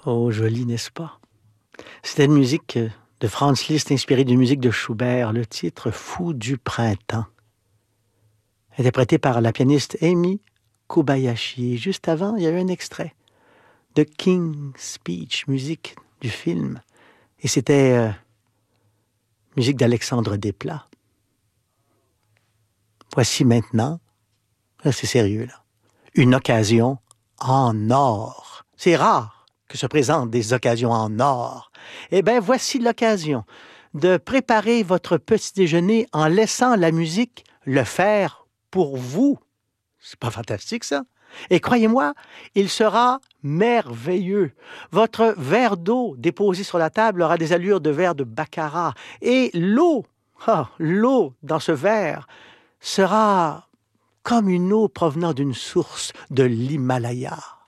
Oh, joli, n'est-ce pas? C'était une musique de Franz Liszt inspirée d'une musique de Schubert, le titre Fou du printemps, interprété par la pianiste Amy Kobayashi. Juste avant, il y a eu un extrait de King's Speech, musique du film, et c'était musique d'Alexandre Desplat. Voici maintenant, là c'est sérieux là, une occasion en or. C'est rare que se présentent des occasions en or. Eh bien, voici l'occasion de préparer votre petit déjeuner en laissant la musique le faire pour vous. C'est pas fantastique, ça? Et croyez-moi, il sera merveilleux. Votre verre d'eau déposé sur la table aura des allures de verre de baccarat. Et l'eau dans ce verre sera comme une eau provenant d'une source de l'Himalaya.